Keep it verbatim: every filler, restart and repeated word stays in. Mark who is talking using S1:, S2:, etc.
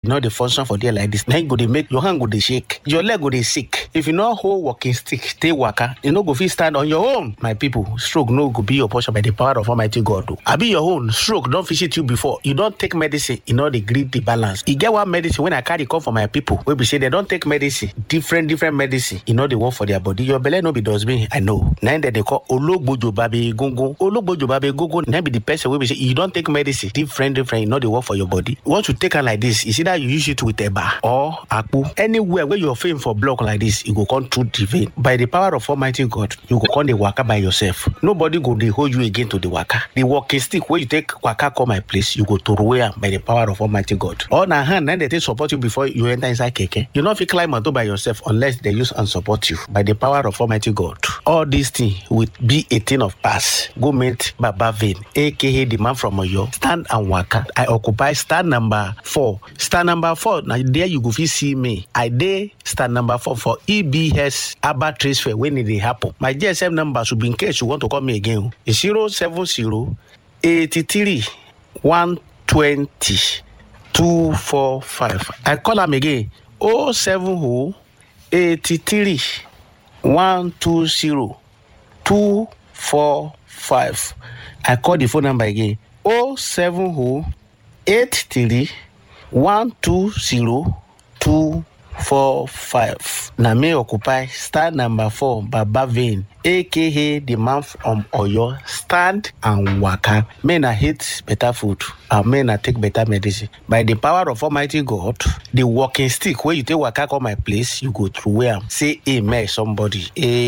S1: know the function for there like this. Now you go dey make your hand go dey shake, your leg go dey sick. If you no hold walking stick, take waka, you no go fit stand on your own. My people, stroke no go be your portion by the power of Almighty God. I be your own. Stroke don't visit you before. You don't take medicine, you know the greed, the balance. You get one medicine when I carry come for my people. We be say they don't take medicine, different different medicine. You know they work for their body. Your belly no be does me. I know. Now that they call Ologbojo Babe Gungun. Ologbojo Babe Gungun. Now be the person we be say you don't take medicine, different different. You know they work for your body. Once you take her like this, you see that you use it with a bar or akpu. Anywhere where you're feeling for block like this, you go come through the vein. By the power of Almighty God, you go come the waka by yourself. Nobody go they hold you again to the waka. The walking stick where you take waka come my place, you go to where by the power of Almighty God. On a hand, then they take support you before you enter inside keke. You know if you climb on top by yourself unless they use and support you by the power of Almighty God. All these things with B eighteen of pass. Go meet Baba Vein, aka the man from Oyo. Stand and waka. I occupy stand number four. Stand number four. Now there you go see me. I dey stand number four for E B S Abba Trace Fair when it happen. My G S M number should be in case you want to call me again. It's zero seven zero eighty-three one twenty two four five. I call them again. oh seven oh eighty-three one twenty two four five. I call the phone number again. oh seven oh eighty-three one twenty two four five. Now me occupy stand number four, Baba Vein, aka the man from Oyo. Stand and waka. Men I hate better food, and men I take better medicine. By the power of Almighty God, the walking stick where you take waka come my place, you go through where say amen somebody.